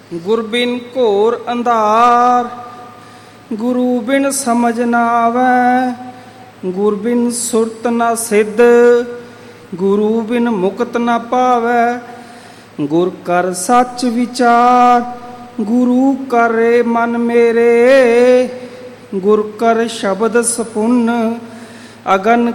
ਗੁਰ ਬਿਨ ਘੋਰ ਅੰਧਾਰ, ਗੁਰੂ ਬਿਨ ਸਮਝ ਨਾ ਆਵੈ। ਗੁਰ ਬਿਨ ਸੁਰਤ ਨਾ ਸਿੱਧ, ਗੁਰੂ ਬਿਨ ਮੁਕਤ ਨਾ ਪਾਵੈ। ਗੁਰ ਕਰ ਸੱਚ ਵਿਚਾਰ, ਗੁਰੂ ਕਰੇ ਮਨ ਮੇਰੇ। ਗੁਰ ਕਰ ਸ਼ਬਦ ਸਪੁੰਨ, ਅਗਨ